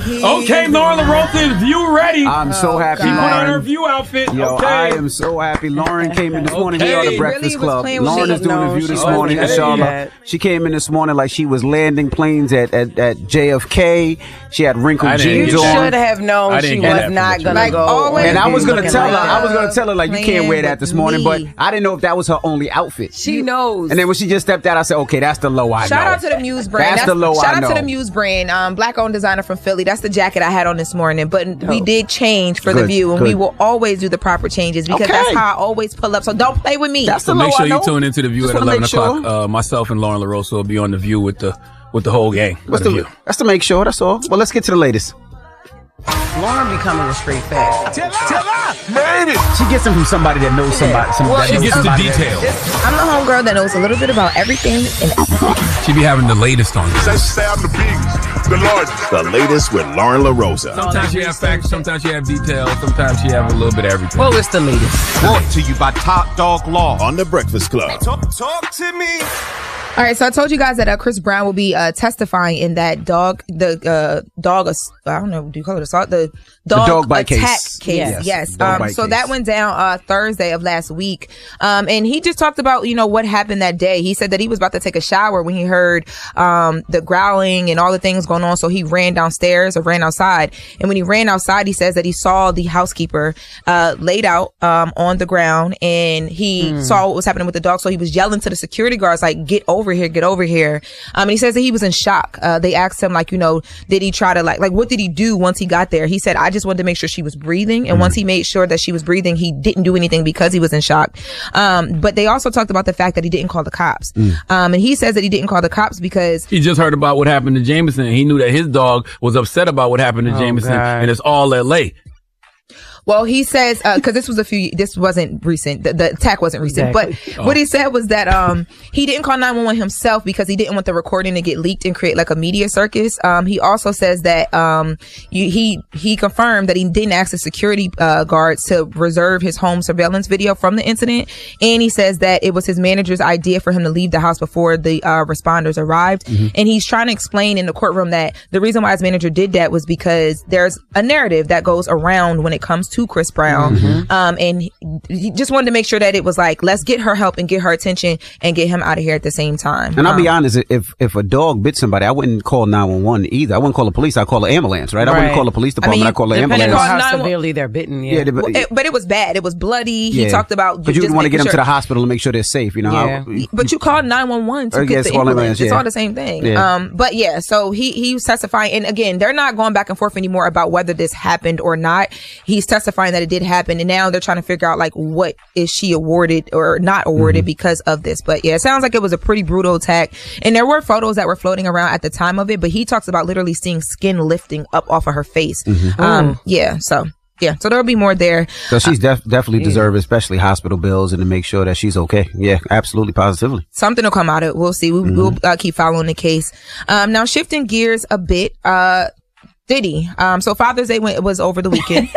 Okay, Lauren LaRosa, is View ready? I'm so happy. She put on her Lauren. View outfit. Yo, okay. I am so happy. Lauren came in this morning here on the Breakfast Club. Lauren is doing the View this morning, inshallah. She came in this morning like she was landing planes at JFK. She had wrinkled jeans on. You should have known she was not gonna go. And I was gonna tell her, like, you can't wear that this morning. But I didn't know if that was her only outfit. She knows. And then when she just stepped out, I said, okay, that's the low I know. Shout out to the Muse brand. That's the low I know. Shout out to the Muse brand. Black-owned designer from Philly. That's the jacket I had on this morning. But we did change for the View, and we will always do the proper changes because that's how I always pull up. So don't play with me. That's the make sure you tune into the View at 11 o'clock. Myself and Lauren LaRosa will be on the View with the whole gang. That's to make sure. That's all. Well, let's get to the latest. Lauren becoming a straight fact. Tell her, made it. She gets them from somebody that knows somebody. She gets the details. I'm the homegirl that knows a little bit about everything. She be having the latest on you. Say I'm the biggest, the largest. The latest with Lauren LaRosa. Sometimes she have facts, sometimes she have details, sometimes she have a little bit of everything. Well, it's the latest. Brought to you by Top Dog Law on the Breakfast Club. Talk to me. All right, so I told you guys that Chris Brown will be testifying in that dog, I don't know, do you call it assault? The dog bite attack case. Yes. So that went down Thursday of last week. And he just talked about, what happened that day. He said that he was about to take a shower when he heard the growling and all the things going on. So he ran downstairs or ran outside. And when he ran outside, he says that he saw the housekeeper laid out on the ground, and he saw what was happening with the dog. So he was yelling to the security guards, like, get over here. And he says that he was in shock. They asked him, like, did he try to like what did he do once he got there? He said, I just wanted to make sure she was breathing. And once he made sure that she was breathing, he didn't do anything because he was in shock. But they also talked about the fact that he didn't call the cops. And he says that he didn't call the cops because he just heard about what happened to Jameson. He knew that his dog was upset about what happened to Jameson, and it's all LA. Well, he says, cause this wasn't recent. The attack wasn't recent, but what he said was that, he didn't call 911 himself because he didn't want the recording to get leaked and create like a media circus. He also says that, he confirmed that he didn't ask the security, guards to reserve his home surveillance video from the incident. And he says that it was his manager's idea for him to leave the house before the, responders arrived. And he's trying to explain in the courtroom that the reason why his manager did that was because there's a narrative that goes around when it comes to Chris Brown. And he just wanted to make sure that it was like, let's get her help and get her attention and get him out of here at the same time. And I'll be honest, if a dog bit somebody, I wouldn't call 911 either. I wouldn't call the police. I'd call an ambulance, right? I wouldn't call the police department. I'd call the ambulance. Depending on how severely they're bitten. But it was bad. It was bloody. He talked about. But you want to get them to the hospital and make sure they're safe, But you called 911 to get the ambulance. It's all the same thing. So he was testifying, and again, they're not going back and forth anymore about whether this happened or not. He's testifying that it did happen, and now they're trying to figure out like what is she awarded or not awarded because of this. But yeah, it sounds like it was a pretty brutal attack, and there were photos that were floating around at the time of it, but he talks about literally seeing skin lifting up off of her face. So there'll be more there. So she's definitely deserve, especially hospital bills, and to make sure that she's okay. Yeah, absolutely, positively. Something will come out of it. We'll see. We'll keep following the case. Now shifting gears a bit, Diddy. So Father's Day was over the weekend.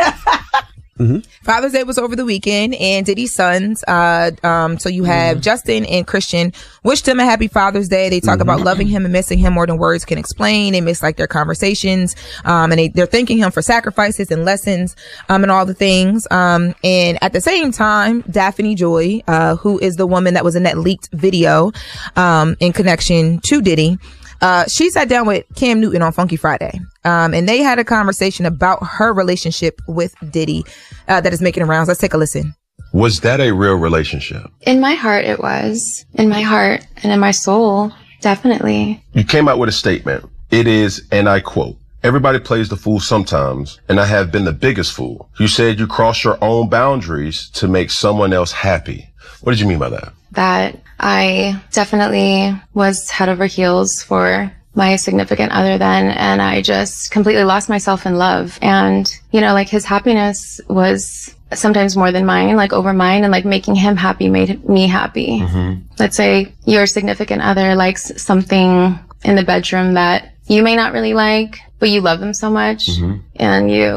Father's Day was over the weekend, and Diddy's sons, so you have Justin and Christian, wished him a happy Father's Day. They talk about loving him and missing him more than words can explain. They miss like their conversations, and they're thanking him for sacrifices and lessons, and all the things. And at the same time, Daphne Joy, who is the woman that was in that leaked video, in connection to Diddy, she sat down with Cam Newton on Funky Friday. And they had a conversation about her relationship with Diddy, that is making rounds. Let's take a listen. Was that a real relationship? In my heart, it was. In my heart and in my soul, definitely. You came out with a statement. It is, and I quote, "Everybody plays the fool sometimes, and I have been the biggest fool." You said you crossed your own boundaries to make someone else happy. What did you mean by that? That I definitely was head over heels for my significant other then, and I just completely lost myself in love. And, like his happiness was sometimes more than mine, like over mine, and like making him happy made me happy. Let's say your significant other likes something in the bedroom that you may not really like, but you love them so much, and you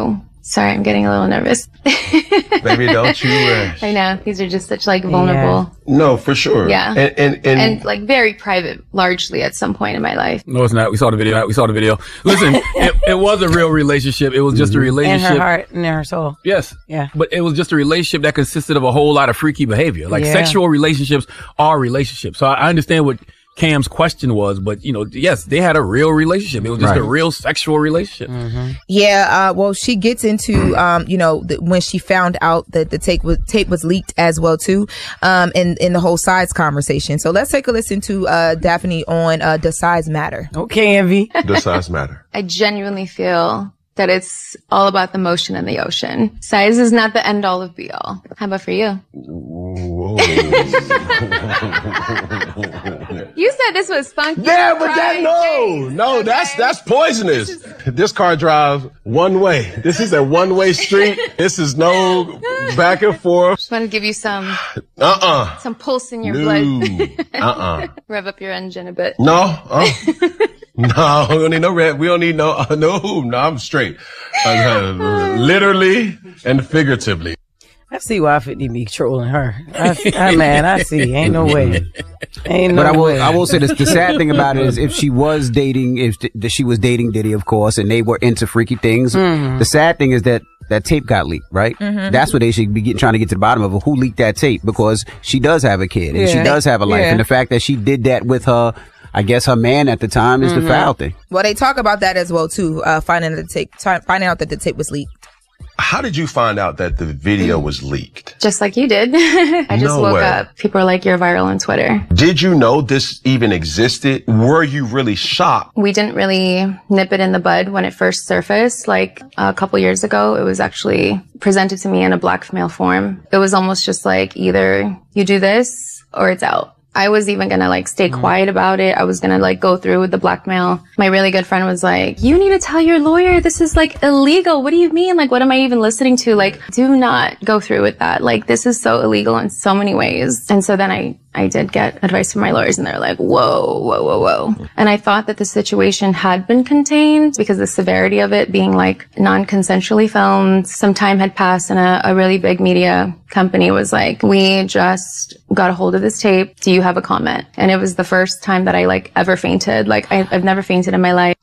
Sorry, I'm getting a little nervous. Baby, don't you rush. I know. These are just such like vulnerable. Yeah. No, for sure. Yeah. And like very private, largely at some point in my life. No, it's not. We saw the video. Listen, it was a real relationship. It was just a relationship. In her heart and in her soul. Yes. Yeah. But it was just a relationship that consisted of a whole lot of freaky behavior. Like sexual relationships are relationships. So I understand what Cam's question was, but yes, they had a real relationship. It was just a real sexual relationship. Mm-hmm. Yeah. Well, she gets into, when she found out that the tape was leaked as well too, in the whole size conversation. So let's take a listen to Daphne on Does Size Matter? Okay, Envy. Does size matter? I genuinely feel that it's all about the motion in the ocean. Size is not the end all of be all. How about for you? Whoa. You said this was funky. Yeah, but that's poisonous. This car drives one way. This is a one-way street. This is no back and forth. Just want to give you some pulse in your blood. Rev up your engine a bit. No, we don't need no red. We don't need no, I'm straight. Literally and figuratively. I see why 50 be trolling her. I see. Ain't no way. But I will say this: the sad thing about it is, if she was dating Diddy, of course, and they were into freaky things. The sad thing is that tape got leaked, right? Mm-hmm. That's what they should be trying to get to the bottom of. Who leaked that tape? Because she does have a kid and she does have a life, and the fact that she did that with her, I guess her man at the time, is the foul thing. Well, they talk about that as well too. Finding out that the tape was leaked. How did you find out that the video was leaked? Just like you did. I just woke up. People are like, you're viral on Twitter. Did you know this even existed? Were you really shocked? We didn't really nip it in the bud when it first surfaced. Like a couple years ago, it was actually presented to me in a blackmail form. It was almost just like either you do this or it's out. I was even gonna stay quiet about it. I was gonna go through with the blackmail. My really good friend was like, you need to tell your lawyer this is illegal. What do you mean? What am I even listening to? Do not go through with that. This is so illegal in so many ways. And so then I did get advice from my lawyers and they're like, whoa. And I thought that the situation had been contained because the severity of it being non-consensually filmed. Some time had passed and a really big media company was like, we just got a hold of this tape. Do you have a comment? And it was the first time that I ever fainted. I've never fainted in my life.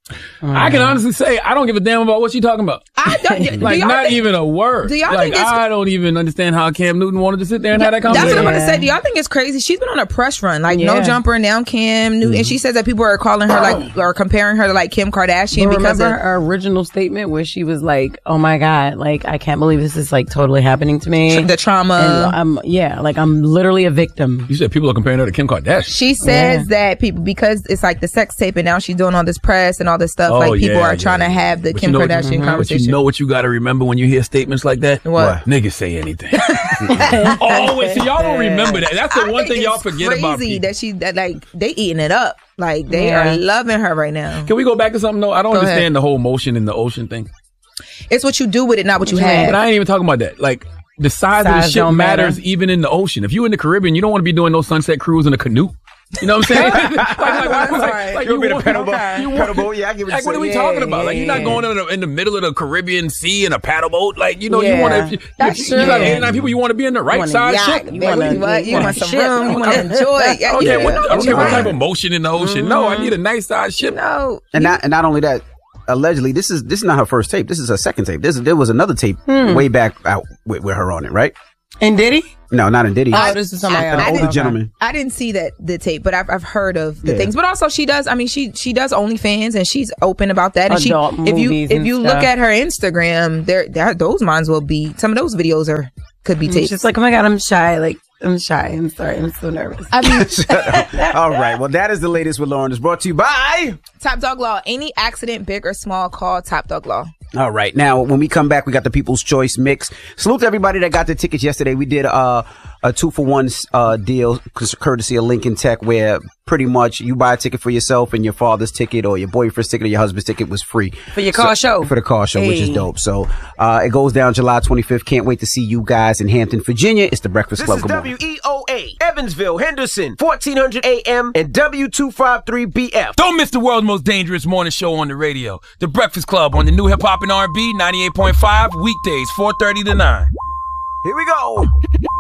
I can honestly say I don't give a damn about what you're talking about. I don't. Not even a word. Do y'all think I don't even understand how Cam Newton wanted to sit there and have that conversation. That's what I'm about to say. Do y'all think it's crazy? She's been on a press run, No Jumper, and now Cam Newton. And she says that people are calling her or comparing her to Kim Kardashian because remember her original statement where she was like, "Oh my God, I can't believe this is totally happening to me." The trauma. And I'm literally a victim. You said people are comparing her to Kim Kardashian. She says that people, because it's the sex tape, and now she's doing all this press and all this stuff. People are trying to have the Kim Kardashian conversation. But you know what you got to remember when you hear statements like that? What? Niggas say anything. Always. So y'all don't remember that. That's the one thing y'all forget about people. That they eating it up. They are loving her right now. Can we go back to something though? I don't understand the whole motion in the ocean thing. It's what you do with it, not what you have. But I ain't even talking about that. The size of the ship matters even in the ocean. If you're in the Caribbean, you don't want to be doing no sunset cruise in a canoe. You know what I'm saying? You want me to pedal boat? Yeah, I get what you're saying. What are we talking about? You're not going in the middle of the Caribbean Sea in a paddle boat. You want to. That's true. You got 89 people. You want to be in the right side ship. You want some room. You want to enjoy. Okay, what type of motion in the ocean? No, I need a nice size ship. No, and not only that. Allegedly, this is not her first tape. This is her second tape. There was another tape way back out with her on it, right? And Diddy? No, not in Diddy. Oh, this is somebody else. An older gentleman. I didn't see the tape, but I've heard of the things. But also, she does. I mean, she does OnlyFans, and she's open about that. And if you look at her Instagram, those minds will be. Some of those videos could be taped. She's like, oh my God, I'm shy. I'm shy. I'm sorry. I'm so nervous. All right. Well, that is the latest with Lauren. It's brought to you by Top Dog Law. Any accident, big or small, call Top Dog Law. All right. Now, when we come back, we got the People's Choice Mix. Salute to everybody that got the tickets yesterday. We did a a 2-for-1 deal courtesy of Lincoln Tech, where pretty much you buy a ticket for yourself and your father's ticket or your boyfriend's ticket or your husband's ticket was free. For your car show. For the car show, which is dope. So it goes down July 25th. Can't wait to see you guys in Hampton, Virginia. It's the Breakfast Club. This is WEOA, Evansville, Henderson, 1400 AM and W253BF. Don't miss the world's most dangerous morning show on the radio. The Breakfast Club on the new hip hop and R&B 98.5 weekdays 4:30 to 9. Here we go.